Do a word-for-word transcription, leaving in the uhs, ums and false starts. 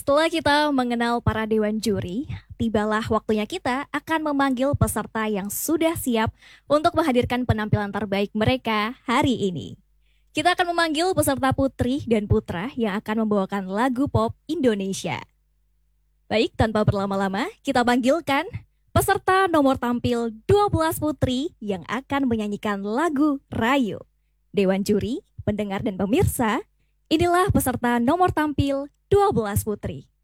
Setelah kita mengenal para dewan juri, tibalah waktunya kita akan memanggil peserta yang sudah siap untuk menghadirkan penampilan terbaik mereka hari ini. Kita akan memanggil peserta putri dan putra yang akan membawakan lagu pop Indonesia. Baik, tanpa berlama-lama, kita panggilkan peserta nomor tampil dua belas putri yang akan menyanyikan lagu Rayu. Dewan juri, pendengar dan pemirsa, inilah peserta nomor tampil dua belas putri.